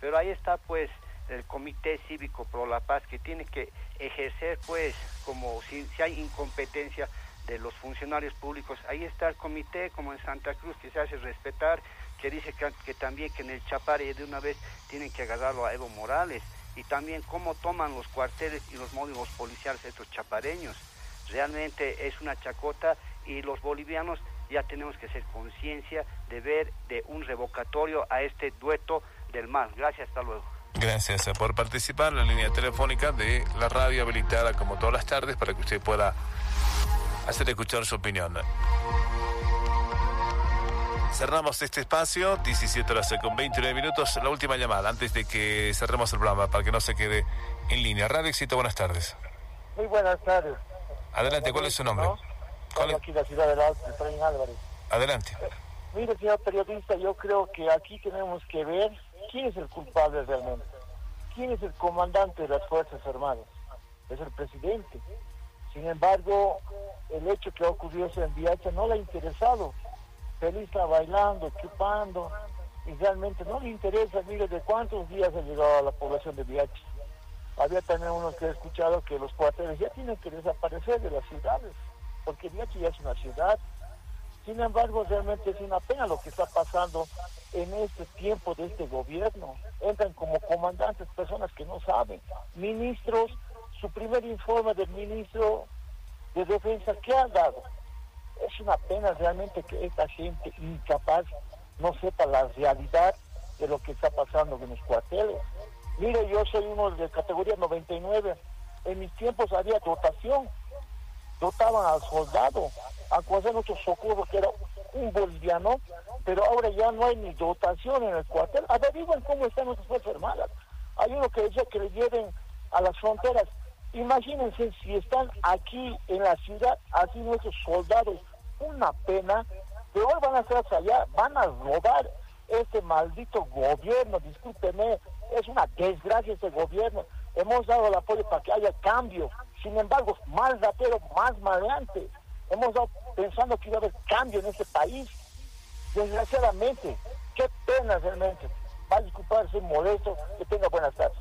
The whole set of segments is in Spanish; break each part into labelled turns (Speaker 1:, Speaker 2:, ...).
Speaker 1: Pero ahí está pues el Comité Cívico Pro la Paz, que tiene que ejercer pues como si hay incompetencia de los funcionarios públicos. Ahí está el comité, como en Santa Cruz, que se hace respetar, que dice que también que en el Chapare de una vez tienen que agarrarlo a Evo Morales, y también cómo toman los cuarteles y los módulos policiales estos chapareños. Realmente es una chacota, y los bolivianos ya tenemos que hacer conciencia de ver de un revocatorio a este dueto del mal. Gracias, hasta luego.
Speaker 2: Gracias por participar. La línea telefónica de la radio habilitada como todas las tardes para que usted pueda hacer escuchar su opinión. Cerramos este espacio, 17 horas con 29 minutos. La última llamada antes de que cerremos el programa para que no se quede en línea. Radio Éxito, buenas tardes.
Speaker 3: Muy buenas tardes.
Speaker 2: Adelante, ¿cuál es su nombre?
Speaker 3: Estamos aquí en la ciudad del Alto, Efraín Álvarez.
Speaker 2: Adelante.
Speaker 3: Mire, señor periodista, yo creo que aquí tenemos que ver quién es el culpable realmente. ¿Quién es el comandante de las Fuerzas Armadas? Es el presidente. Sin embargo, el hecho que ocurrió en Viacha no le ha interesado. Feliz está bailando, chupando, y realmente no le interesa. Mire, de cuántos días ha llegado a la población de Viacha. Había también unos que he escuchado que los cuarteles ya tienen que desaparecer de las ciudades, porque Viacha ya es una ciudad. Sin embargo, realmente es una pena lo que está pasando en este tiempo de este gobierno. Entran como comandantes personas que no saben. Ministros, su primer informe del ministro de Defensa, ¿qué ha dado? Es una pena realmente que esta gente incapaz no sepa la realidad de lo que está pasando en los cuarteles. Mire, yo soy uno de categoría 99. En mis tiempos había dotación. Dotaban al soldado, a cualquier otro socorro que era un boliviano, pero ahora ya no hay ni dotación en el cuartel. Averigüen cómo están nuestras Fuerzas Armadas. Hay uno que decía que le lleven a las fronteras. Imagínense si están aquí en la ciudad, así nuestros soldados, una pena, pero hoy van a estar allá, van a robar este maldito gobierno, discúlpeme, es una desgracia este gobierno. Hemos dado el apoyo para que haya cambio, sin embargo, más ratero, más maleante. Hemos dado pensando que iba a haber cambio en este país. Desgraciadamente, qué pena realmente. Va a disculpar, soy molesto, que tenga buenas tardes.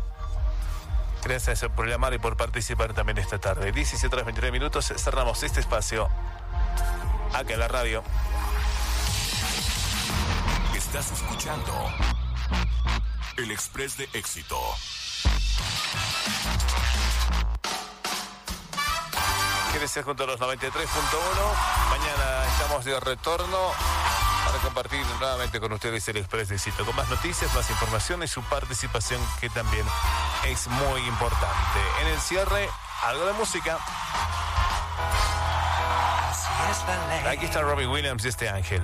Speaker 2: Gracias por llamar y por participar también esta tarde. 17 horas 29 minutos, cerramos este espacio acá en la radio.
Speaker 4: Estás escuchando El Express de Éxito.
Speaker 2: Quédese junto a los 93.1. Mañana estamos de retorno para compartir nuevamente con ustedes el Express de Éxito, con más noticias, más información y su participación, que también es muy importante. En el cierre, algo de música. Aquí está Robbie Williams y este ángel.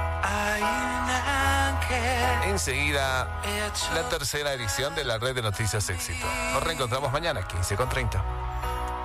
Speaker 2: Enseguida, la tercera edición de la Red de Noticias Éxito. Nos reencontramos mañana, 15:30.